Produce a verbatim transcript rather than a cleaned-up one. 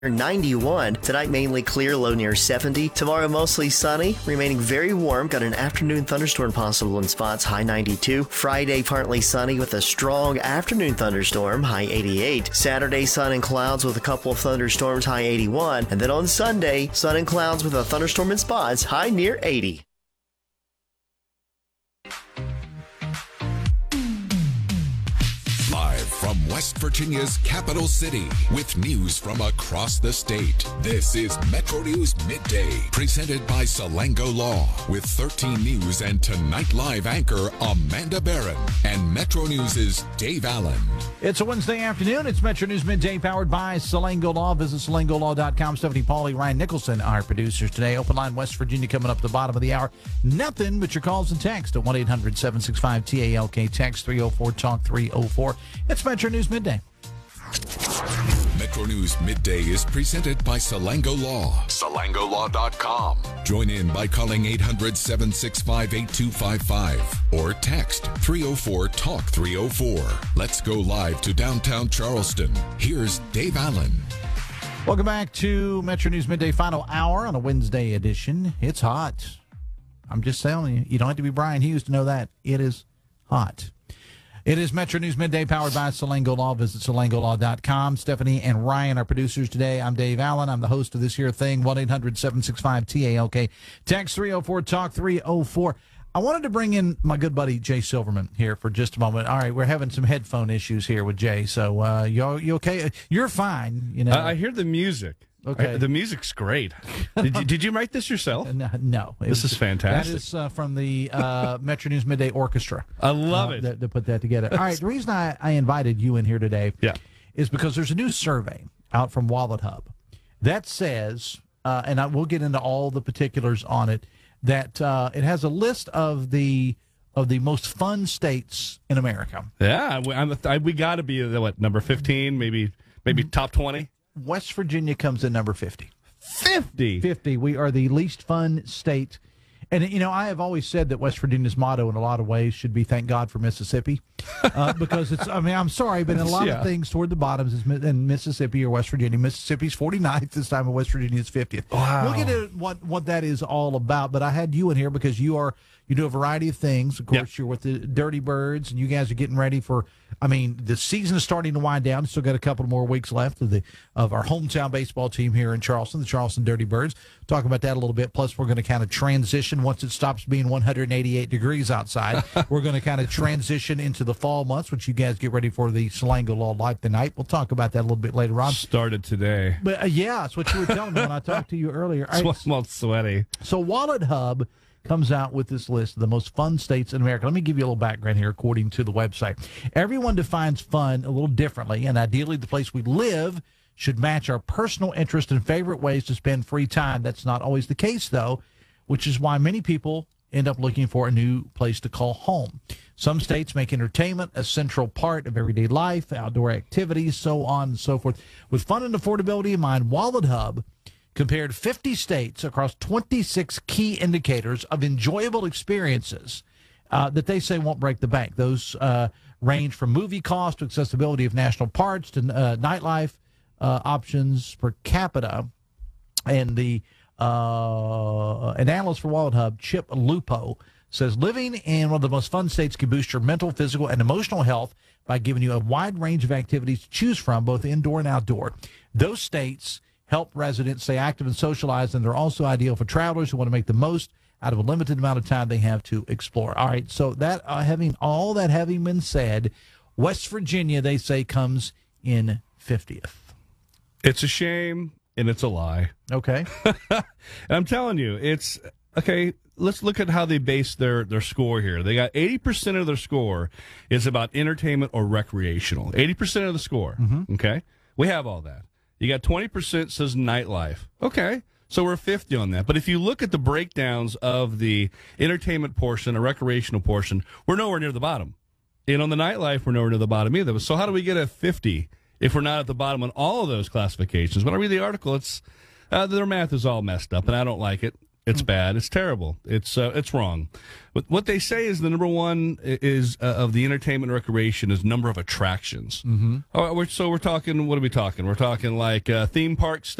ninety-one. Tonight mainly clear, low near seventy. Tomorrow mostly sunny, remaining very warm. Got an afternoon thunderstorm possible in spots, high ninety-two. Friday partly sunny with a strong afternoon thunderstorm, high eighty-eight. Saturday sun and clouds with a couple of thunderstorms, high eighty-one. And then on Sunday, sun and clouds with a thunderstorm in spots, high near eighty. Live from West Virginia's capital city with news from across the state. This is Metro News Midday, presented by Salango Law with thirteen News and Tonight Live anchor Amanda Barron and Metro News' Dave Allen. It's a Wednesday afternoon. It's Metro News Midday powered by Salango Law. Visit salango law dot com. Stephanie Pauly, Ryan Nicholson, our producers today. Open line West Virginia coming up at the bottom of the hour. Nothing but your calls and text at one eight hundred seven six five T A L K. Text three oh four talk three oh four. It's Metro News Midday. Metro News Midday is presented by Salango Law. salango law dot com. Join in by calling eight hundred seven six five eight two five five or text three oh four talk three oh four. Let's go live to downtown Charleston. Here's Dave Allen. Welcome back to Metro News Midday final hour on a Wednesday edition. It's hot. I'm just telling you, you don't have to be Brian Hughes to know that. It is hot. It is Metro News Midday powered by Salango Law. Visit salango law dot com. Stephanie and Ryan are producers today. I'm Dave Allen. I'm the host of this here thing. one eight hundred seven six five T A L K. Text three oh four talk three oh four. I wanted to bring in my good buddy Jay Silverman here for just a moment. All right, we're having some headphone issues here with Jay. So uh, you you okay? You're fine. You know. I, I hear the music. Okay. I, the music's great. Did you, did you write this yourself? No. no this was, is fantastic. That is uh, from the uh, Metro News Midday Orchestra. I love uh, it. To, to put that together. All right, the reason I, I invited you in here today yeah. is because there's a new survey out from Wallet Hub that says, uh, and I, we'll get into all the particulars on it, that uh, it has a list of the of the most fun states in America. Yeah, we, I'm, I, we got to be, uh, what, number fifteen, maybe maybe top twenty? West Virginia comes in number fifty. fifty? fifty. We are the least fun state. And, you know, I have always said that West Virginia's motto in a lot of ways should be thank God for Mississippi. Uh, because it's, I mean, I'm sorry, but in a lot yeah. of things toward the bottoms is in Mississippi or West Virginia. Mississippi's forty-ninth this time, and West Virginia's fiftieth. Wow. We'll get to what, what that is all about. But I had you in here because you are, you do a variety of things. Of course, yep. you're with the Dirty Birds, and you guys are getting ready for, I mean, the season is starting to wind down. Still got a couple more weeks left of the of our hometown baseball team here in Charleston, the Charleston Dirty Birds. Talk about that a little bit. Plus, we're going to kind of transition once it stops being one hundred eighty-eight degrees outside. We're going to kind of transition into the fall months, which you guys get ready for the Salango Law Live tonight. We'll talk about that a little bit later on. Started today. But uh, yeah, that's what you were telling me when I talked to you earlier. All right, I'm all sweaty. So Wallet Hub comes out with this list of the most fun states in America. Let me give you a little background here according to the website. Everyone defines fun a little differently, and ideally the place we live should match our personal interest and favorite ways to spend free time. That's not always the case, though, which is why many people end up looking for a new place to call home. Some states make entertainment a central part of everyday life, outdoor activities, so on and so forth. With fun and affordability in mind, Wallet Hub compared fifty states across twenty-six key indicators of enjoyable experiences uh, that they say won't break the bank. Those uh, range from movie cost to accessibility of national parks to uh, nightlife uh, options per capita. And the uh, an analyst for Wallet Hub, Chip Lupo, says living in one of the most fun states can boost your mental, physical, and emotional health by giving you a wide range of activities to choose from, both indoor and outdoor. Those states help residents stay active and socialize, and they're also ideal for travelers who want to make the most out of a limited amount of time they have to explore. All right, so that uh, having all that having been said, West Virginia, they say, comes in fiftieth. It's a shame, and it's a lie. Okay. And I'm telling you, it's, okay, let's look at how they base their, their score here. They got eighty percent of their score is about entertainment or recreational. eighty percent of the score, mm-hmm. okay? We have all that. You got twenty percent says nightlife. Okay, so we're fifty on that. But if you look at the breakdowns of the entertainment portion, a recreational portion, we're nowhere near the bottom. And on the nightlife, we're nowhere near the bottom either. So how do we get a fifty if we're not at the bottom on all of those classifications? When I read the article, it's uh, their math is all messed up, and I don't like it. It's bad. It's terrible. It's uh, it's wrong. But what they say is the number one is uh, of the entertainment and recreation is number of attractions. Mm-hmm. Oh, we're, so we're talking. What are we talking? We're talking like uh, theme parks.